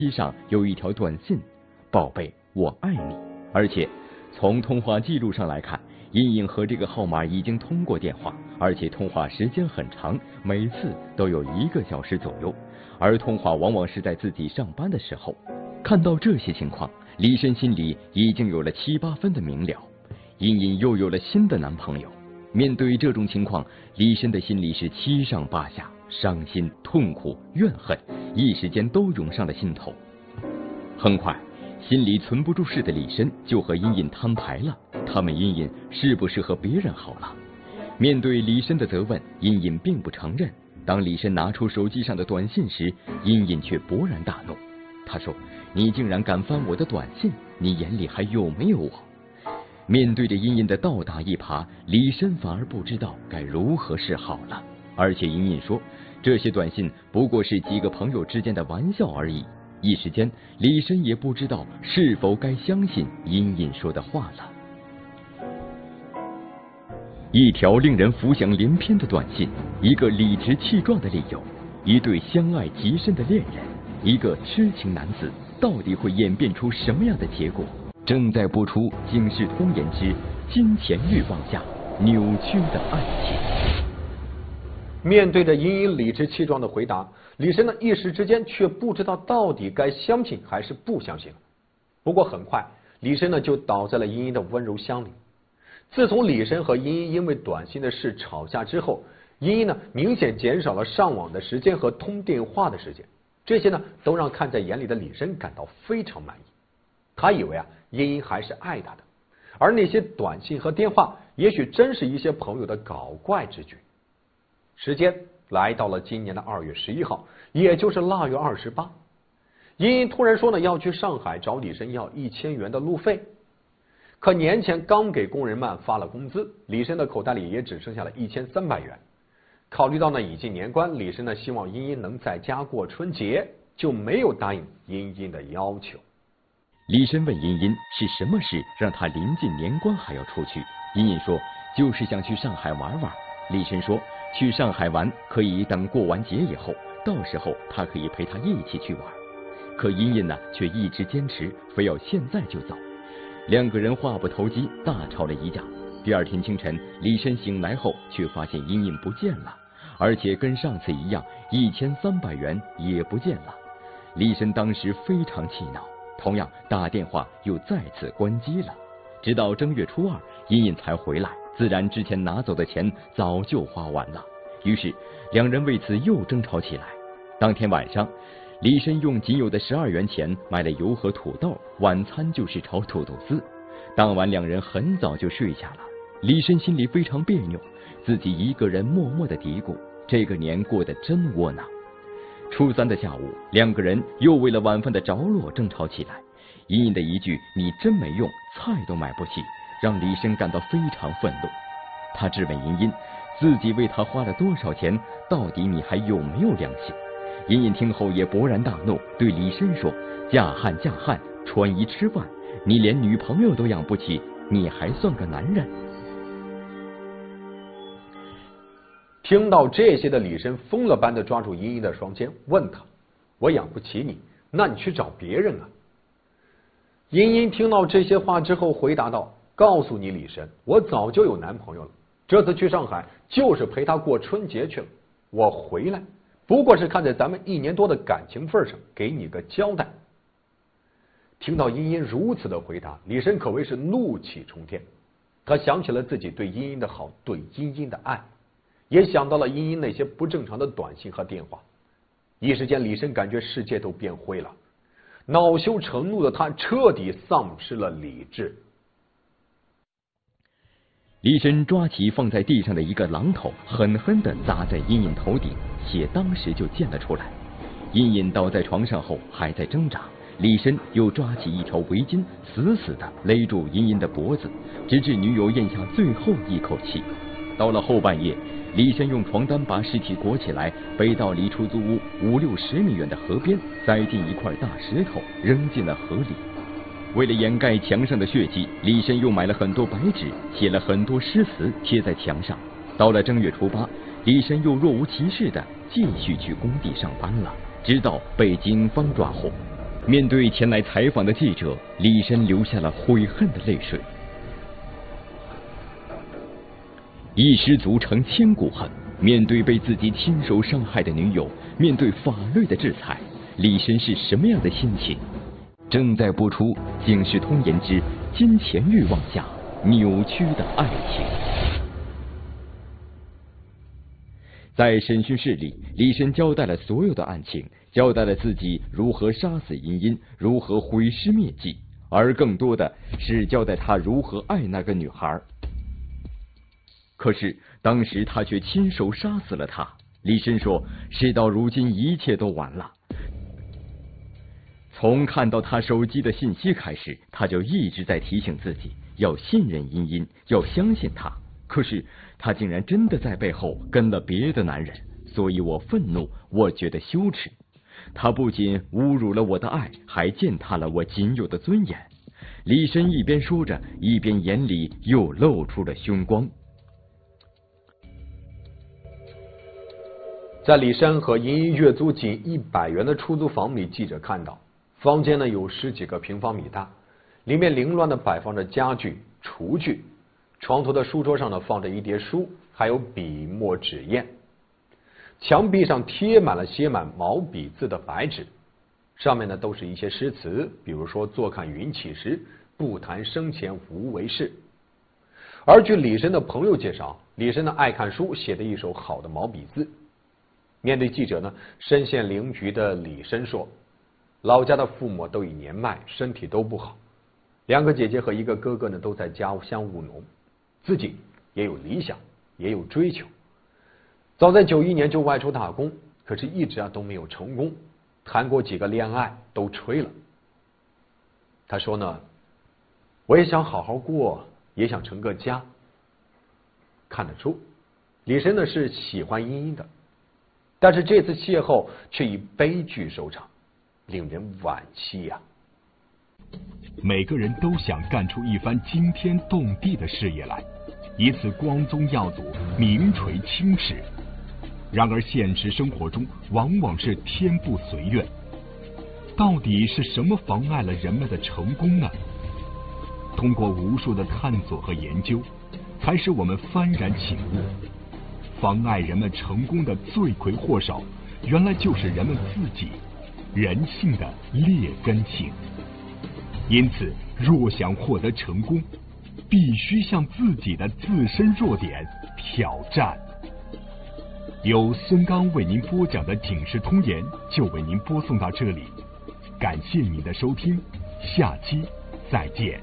机上有一条短信：宝贝，我爱你。而且从通话记录上来看，茵茵和这个号码已经通过电话，而且通话时间很长，每次都有1个小时左右，而通话往往是在自己上班的时候。看到这些情况，李申心里已经有了7、8分的明了，茵茵又有了新的男朋友。面对这种情况，李申的心里是七上八下，伤心、痛苦、怨恨，一时间都涌上了心头。很快，心里存不住事的李申就和茵茵摊牌了，他问茵茵是不是和别人好了。面对李申的责问，茵茵并不承认。当李申拿出手机上的短信时，茵茵却勃然大怒。他说：你竟然敢翻我的短信，你眼里还有没有我？面对着茵茵的倒打一耙，李申反而不知道该如何是好了。而且茵茵说，这些短信不过是几个朋友之间的玩笑而已。一时间，李申也不知道是否该相信茵茵说的话了。一条令人浮想联翩的短信，一个理直气壮的理由，一对相爱极深的恋人，一个痴情男子，到底会演变出什么样的结果？正在播出《警世通言之金钱欲望下扭曲的爱情》。 面对着茵茵理直气壮的回答，李申呢一时之间却不知道到底该相信还是不相信了。不过很快，李申呢就倒在了茵茵的温柔乡里。自从李申和茵茵因为短信的事吵架之后，茵茵呢明显减少了上网的时间和通电话的时间，这些呢都让看在眼里的李申感到非常满意。他以为茵茵还是爱他的，而那些短信和电话也许真是一些朋友的搞怪之举。时间来到了今年的2月11号，也就是腊月28。茵茵突然说呢要去上海找李申要1000元的路费。可年前刚给工人们发了工资，李申的口袋里也只剩下了1300元。考虑到呢已经年关，李申呢希望茵茵能在家过春节，就没有答应茵茵的要求。 李申问茵茵是什么事让他临近年关还要出去。茵茵说就是想去上海玩玩。李申说去上海玩可以等过完节以后，到时候他可以陪他一起去玩。可茵茵呢却一直坚持非要现在就走。2个人话不投机，大吵了一架。第2天清晨，李申醒来后却发现茵茵不见了，而且跟上次一样，1300元也不见了。李申当时非常气恼，同样打电话又再次关机了。直到正月初2，茵茵才回来，自然之前拿走的钱早就花完了。于是2人为此又争吵起来。当天晚上，李申用仅有的12元钱买了油和土豆，晚餐就是炒土豆丝。当晚2人很早就睡下了。李申心里非常别扭，自己一个人默默的嘀咕，这个年过得真窝囊。初3的下午，2个人又为了晚饭的着落争吵起来。茵茵的一句你真没用，菜都买不起，让李申感到非常愤怒。他质问茵茵，自己为他花了多少钱，到底你还有没有良心？茵茵听后也勃然大怒，对李申说，嫁汉嫁汉，穿衣吃饭，你连女朋友都养不起，你还算个男人？ 听到这些的李申疯了般的抓住茵茵的双肩，问他，我养不起你，那你去找别人啊。茵茵听到这些话之后回答道，告诉你李申，我早就有男朋友了，这次去上海就是陪他过春节去了，我回来不过是看在咱们1年多的感情份上给你个交代。听到茵茵如此的回答，李申可谓是怒气冲天。他想起了自己对茵茵的好，对茵茵的爱，也想到了茵茵那些不正常的短信和电话。一时间李申感觉世界都变灰了，恼羞成怒的他彻底丧失了理智。 李申抓起放在地上的一个榔头，狠狠地砸在茵茵头顶，血当时就溅了出来。茵茵倒在床上后还在挣扎，李申又抓起一条围巾，死死地勒住茵茵的脖子，直至女友咽下最后一口气。到了后半夜，李申用床单把尸体裹起来，背到离出租屋50-60米远的河边，塞进一块大石头，扔进了河里。为了掩盖墙上的血迹，李申又买了很多白纸，写了很多诗词贴在墙上。到了正月初8，李申又若无其事地继续去工地上班了，直到被警方抓获。 面对前来采访的记者，李绅流下了悔恨的泪水。一失足成千古恨，面对被自己亲手伤害的女友，面对法律的制裁，李绅是什么样的心情？正在播出《警世通言之金钱欲望下扭曲的爱情》。在审讯室里，李绅交代了所有的案情，交代了自己如何杀死茵茵，如何毁尸灭迹，而更多的是交代他如何爱那个女孩。可是当时他却亲手杀死了她。李绅说，事到如今一切都晚了。从看到他手机的信息开始，他就一直在提醒自己要信任茵茵，要相信她。可是他竟然真的在背后跟了别的男人，所以我愤怒，我觉得羞耻。他不仅侮辱了我的爱，还践踏了我仅有的尊严。李绅一边说着，一边眼里又露出了凶光。 在李绅和茵茵月租仅100元的出租房里，记者看到房间呢有10几个平方米大，里面凌乱的摆放着家具、厨具，床头的书桌上呢放着一叠书，还有笔墨纸砚，墙壁上贴满了写满毛笔字的白纸，上面呢都是一些诗词，比如说坐看云起时，不谈生前无为事。而据李绅的朋友介绍，李绅呢爱看书，写的一手好的毛笔字。面对记者呢，身陷囹圄的李绅说，老家的父母都已年迈，身体都不好，2个姐姐和1个哥哥呢都在家乡务农，自己也有理想，也有追求。早在91年就外出打工，可是一直都没有成功，谈过几个恋爱都吹了。他说呢，我也想好好过，也想成个家。看得出李绅呢是喜欢茵茵的，但是这次邂逅却以悲剧收场，令人惋惜呀。 每个人都想干出一番惊天动地的事业来，以此光宗耀祖，名垂青史。然而现实生活中往往是天不随愿，到底是什么妨碍了人们的成功呢？通过无数的探索和研究，才使我们幡然醒悟，妨碍人们成功的罪魁祸首，原来就是人们自己，人性的劣根性。因此，若想获得成功，必须向自己的自身弱点挑战。由孙刚为您播讲的《警世通言》就为您播送到这里，感谢您的收听，下期再见。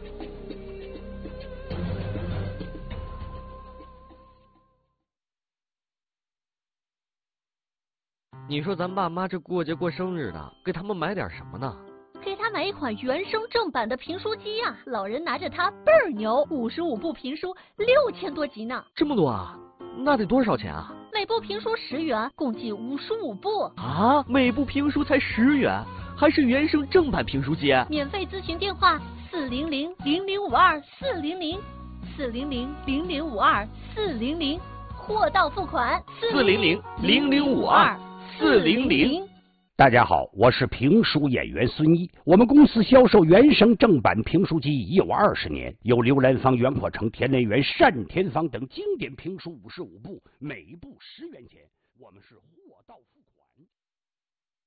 你说咱爸妈这过节过生日的，给他们买点什么呢？ 给他买一款原声正版的评书机啊，老人拿着它倍儿牛，55部评书6000多集呢。 这么多啊？那得多少钱啊？ 每部评书10元，共计55部啊！每部评书才10元，还是原声正版评书机？ 免费咨询电话400-0052-400，400-0052-400，货到付款 400-0052-400。 大家好，我是评书演员孙一。我们公司销售原声正版评书机已有20年，有刘兰芳、袁阔成、田连元、单田芳等经典评书55部，每部10元钱。我们是货到付款。